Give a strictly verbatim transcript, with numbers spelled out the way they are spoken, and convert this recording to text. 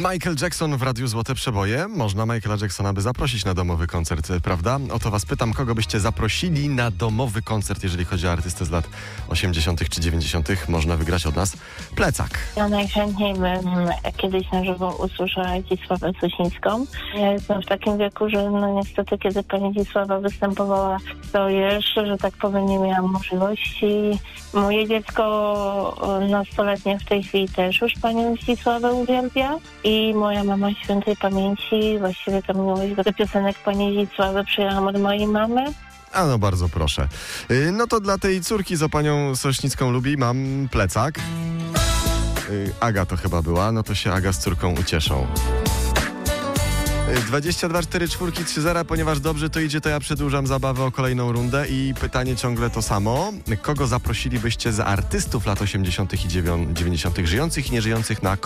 Michael Jackson w Radiu Złote Przeboje. Można Michaela Jacksona by zaprosić na domowy koncert, prawda? O to was pytam, kogo byście zaprosili na domowy koncert, jeżeli chodzi o artystę z lat osiemdziesiątych czy dziewięćdziesiątych. Można wygrać od nas plecak. Ja najchętniej bym kiedyś na żywo usłyszała Zdzisławę Sosińską. Ja jestem w takim wieku, że no niestety, kiedy pani Zdzisława występowała, to jeszcze, że tak powiem, nie miałam możliwości. Moje dziecko nastoletnie w tej chwili też już panią Zdzisławę uwielbia i moja mama świętej pamięci, właściwie ta miłość do piosenek pani Zdzisławy przyjęłam od mojej mamy. A no bardzo proszę. Yy, no to dla tej córki, co panią Sośnicką lubi, mam plecak. Yy, Aga to chyba była, no to się Aga z córką ucieszą. dwadzieścia dwa cztery cztery trzy zero, ponieważ dobrze to idzie, to ja przedłużam zabawę o kolejną rundę i pytanie ciągle to samo. Kogo zaprosilibyście z artystów lat osiemdziesiątych i dziewięćdziesiątych żyjących i nieżyjących na